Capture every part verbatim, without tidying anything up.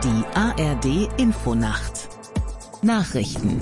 Die A R D Infonacht Nachrichten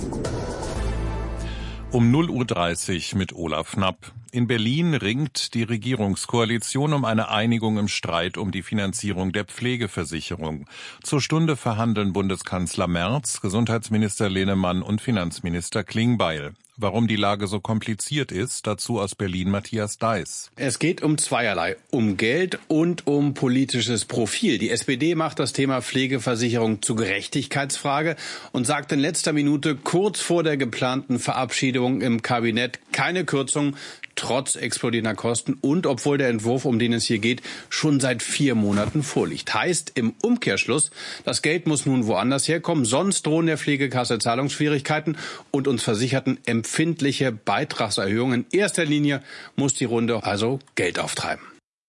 Um null Uhr dreißig mit Olaf Knapp. In Berlin ringt die Regierungskoalition um eine Einigung im Streit um die Finanzierung der Pflegeversicherung. Zur Stunde verhandeln Bundeskanzler Merz, Gesundheitsminister Lehnemann und Finanzminister Klingbeil. Warum die Lage so kompliziert ist, dazu aus Berlin Matthias Deiß. Es geht um zweierlei, um Geld und um politisches Profil. Die S P D macht das Thema Pflegeversicherung zur Gerechtigkeitsfrage und sagt in letzter Minute kurz vor der geplanten Verabschiedung im Kabinett keine Kürzung, trotz explodierender Kosten und obwohl der Entwurf, um den es hier geht, schon seit vier Monaten vorliegt. Heißt im Umkehrschluss, das Geld muss nun woanders herkommen, sonst drohen der Pflegekasse Zahlungsschwierigkeiten und uns Versicherten empfindliche Beitragserhöhungen. In erster Linie muss die Runde also Geld auftreiben.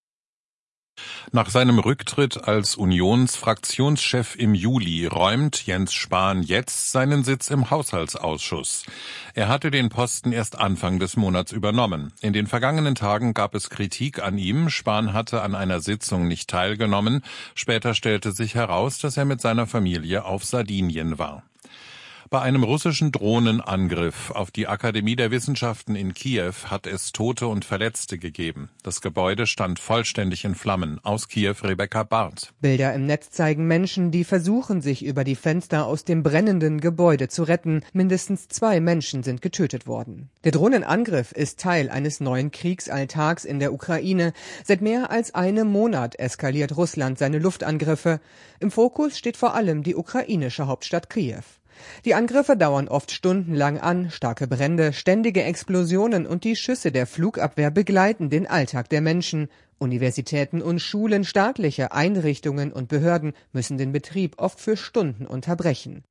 Nach seinem Rücktritt als Unionsfraktionschef im Juli räumt Jens Spahn jetzt seinen Sitz im Haushaltsausschuss. Er hatte den Posten erst Anfang des Monats übernommen. In den vergangenen Tagen gab es Kritik an ihm. Spahn hatte an einer Sitzung nicht teilgenommen. Später stellte sich heraus, dass er mit seiner Familie auf Sardinien war. Bei einem russischen Drohnenangriff auf die Akademie der Wissenschaften in Kiew hat es Tote und Verletzte gegeben. Das Gebäude stand vollständig in Flammen. Aus Kiew Rebecca Barth. Bilder im Netz zeigen Menschen, die versuchen, sich über die Fenster aus dem brennenden Gebäude zu retten. Mindestens zwei Menschen sind getötet worden. Der Drohnenangriff ist Teil eines neuen Kriegsalltags in der Ukraine. Seit mehr als einem Monat eskaliert Russland seine Luftangriffe. Im Fokus steht vor allem die ukrainische Hauptstadt Kiew. Die Angriffe dauern oft stundenlang an, starke Brände, ständige Explosionen und die Schüsse der Flugabwehr begleiten den Alltag der Menschen. Universitäten und Schulen, staatliche Einrichtungen und Behörden müssen den Betrieb oft für Stunden unterbrechen.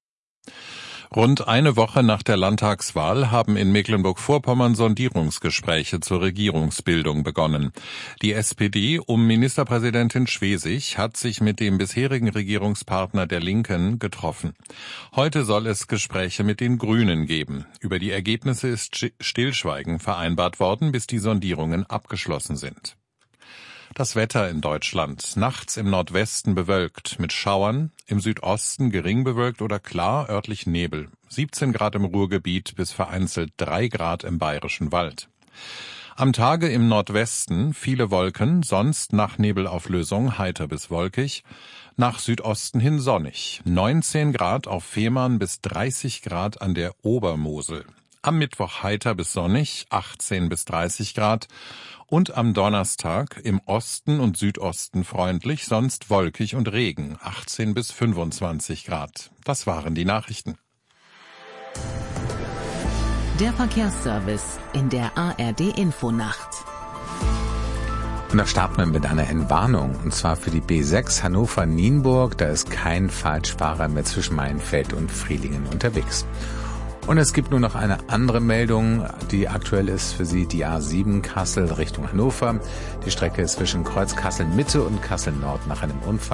Rund eine Woche nach der Landtagswahl haben in Mecklenburg-Vorpommern Sondierungsgespräche zur Regierungsbildung begonnen. Die S P D um Ministerpräsidentin Schwesig hat sich mit dem bisherigen Regierungspartner der Linken getroffen. Heute soll es Gespräche mit den Grünen geben. Über die Ergebnisse ist Stillschweigen vereinbart worden, bis die Sondierungen abgeschlossen sind. Das Wetter in Deutschland. Nachts im Nordwesten bewölkt mit Schauern, im Südosten gering bewölkt oder klar, örtlich Nebel. siebzehn Grad im Ruhrgebiet bis vereinzelt drei Grad im Bayerischen Wald. Am Tage im Nordwesten viele Wolken, sonst nach Nebelauflösung heiter bis wolkig. Nach Südosten hin sonnig. neunzehn Grad auf Fehmarn bis dreißig Grad an der Obermosel. Am Mittwoch heiter bis sonnig, achtzehn bis dreißig Grad. Und am Donnerstag im Osten und Südosten freundlich, sonst wolkig und Regen, achtzehn bis fünfundzwanzig Grad. Das waren die Nachrichten. Der Verkehrsservice in der A R D Infonacht. Und da starten wir mit einer Entwarnung, und zwar für die B sechs Hannover-Nienburg. Da ist kein Falschfahrer mehr zwischen Maienfeld und Frielingen unterwegs. Und es gibt nur noch eine andere Meldung, die aktuell ist für Sie, die A sieben Kassel Richtung Hannover. Die Strecke ist zwischen Kreuz Kassel Mitte und Kassel Nord nach einem Unfall